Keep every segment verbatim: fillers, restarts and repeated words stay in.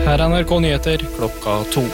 Her er N R K Nyheter klokka to.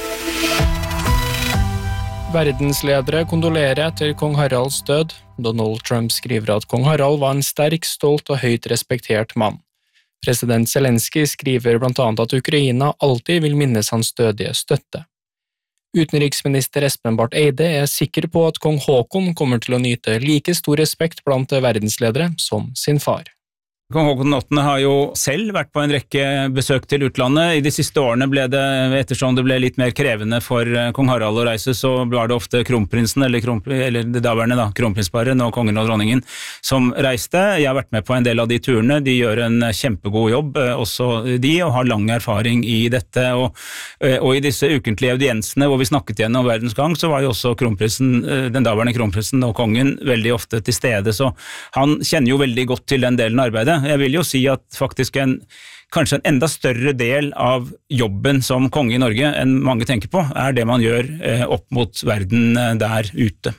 Verdensledere kondolerer etter kong Haralds død. Donald Trump skriver at kong Harald var en sterk, stolt og høyt respektert mann. President Zelensky skriver blant annet at Ukraina alltid vil minnes hans dødige støtte. Utenriksminister Espen Barth Eide er sikker på at kong Håkon kommer til å nyte like stor respekt blant verdensledere som sin far. Kong Håkon den åttende har jo selv vært på en rekke besøk til utlandet. I de siste årene ble det, ettersom det ble litt mer krevende for kong Harald å reise, så var det ofte kronprinsen, eller, kronp eller det daværende da, kronprinsparet, nå kongen og dronningen, som reiste. Jeg har vært med på en del av de turene. De gjør en kjempegod jobb, også de, og har lang erfaring i dette. Og, og i disse ukentlige audiensene hvor vi snakket gjennom verdens gang, så var jo også kronprinsen, den daværende kronprinsen og kongen veldig ofte til stede, så han kjenner jo veldig godt til den delen av arbeidet. Jeg vil jo si at faktisk en, kanskje en enda større del av jobben som konge i Norge enn mange tenker på, er det man gjør eh, opp mot verden eh, der ute.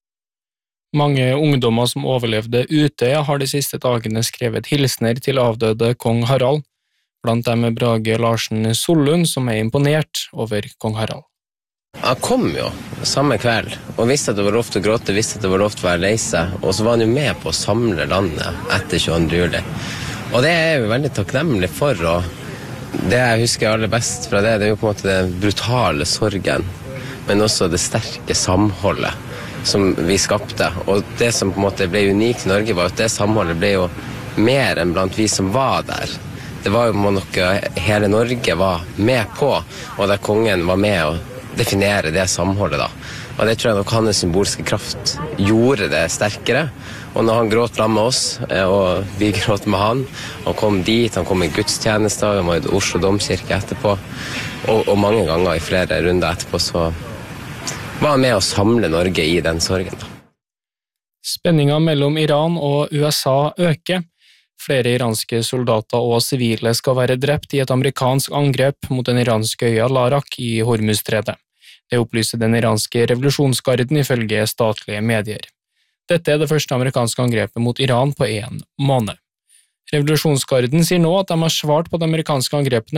Mange ungdommer som overlevde ute har de siste dagene skrevet hilsner til avdøde kong Harald. Blant dem er Brage Larsen Sollund, som er imponert over kong Harald. Han kom jo samme kveld, og visste at det var lov til å gråte, visste at det var lov til å være lei seg, og så var han jo med på å samle landet etter tjueandre juli. Og det er jeg jo veldig takknemlig for, og det jeg husker aller best fra det, det er jo på en måte den brutale sorgen, men også det sterke samholdet som vi skapte. Og det som på en måte ble unikt i Norge var at det samholdet ble jo mer enn blant vi som var der. Det var jo noe hele Norge var med på, og der kongen var med og definere det samholdet da. Og det tror jeg nok hans symbolske kraft gjorde det sterkere. Og når han gråt sammen med oss, og vi gråt med han, og kom dit, han kom i gudstjenester, han var i Oslo Domkirke etterpå, og, og mange ganger i flere runder etterpå, så var han med å samle Norge i den sorgen da. Spenningen mellom Iran og U S A øker. Flere iranske soldater og sivile skal være drept i et amerikansk angrep mot den iranske øya Larak i Hormuzstredet. Det opplyser den iranske revolusjonsgarden ifølge statlige medier. Dette er det første amerikanske angrepet mot Iran på en måned. Revolusjonsgarden sier nå at de har svart på de amerikanske angrepene